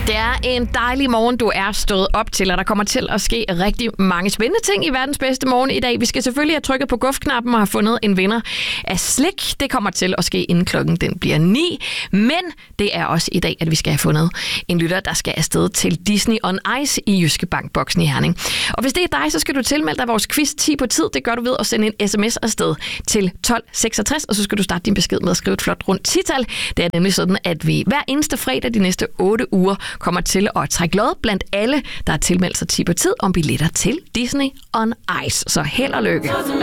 Det er en dejlig morgen, du er stået op til, og der kommer til at ske rigtig mange spændende ting i verdens bedste morgen i dag. Vi skal selvfølgelig have trykket på gufknappen og have fundet en vinder af slik. Det kommer til at ske inden klokken den bliver 9. Men det er også i dag, at vi skal have fundet en lytter, der skal afsted til Disney on Ice i Jyske Bank-boksen i Herning. Og hvis det er dig, så skal du tilmelde dig vores quiz 10 på tid. Det gør du ved at sende en sms afsted til 1266, og så skal du starte din besked med at skrive et flot rundt 10-tal. Det er nemlig sådan, at vi hver eneste fredag de næste 8 uger kommer til at trække lod blandt alle, der har tilmeldt sig 10 på tid om billetter til Disney on Ice. Så held og lykke.